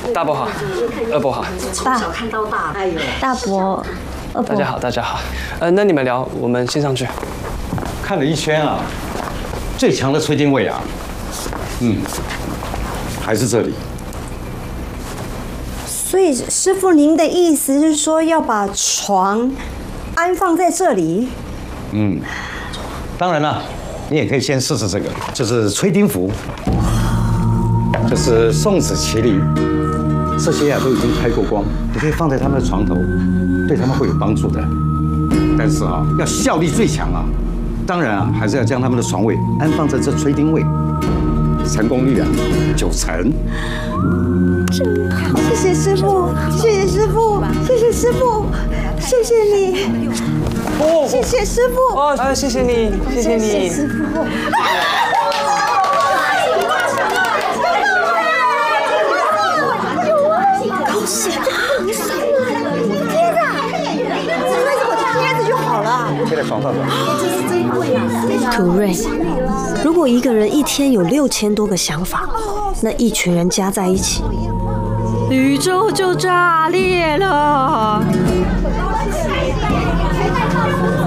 大伯好，二伯好， 大伯，二伯， 大家好，大家好。那你们聊，我们先上去。 看了一圈啊，最强的崔定位啊，还是这里。 所以师傅，您的意思是说要把床安放在这里？ 当然了，你也可以先试试这个，就是崔丁符，这是送子麒麟，这些都已经开过光，你可以放在他们的床头，对他们会有帮助的。但是啊，要效力最强啊，当然啊，还是要将他们的床位安放在这崔丁位，成功率啊90%。 真好，谢谢师傅，谢谢师傅，谢谢师傅，谢谢你，谢谢师傅。 哦，谢谢你，谢谢你， 师傅。高兴！贴着，为什么就贴着就好了？ 贴在床上。 土瑞，如果一个人一天有6000多个想法，那一群人加在一起，宇宙就炸裂了。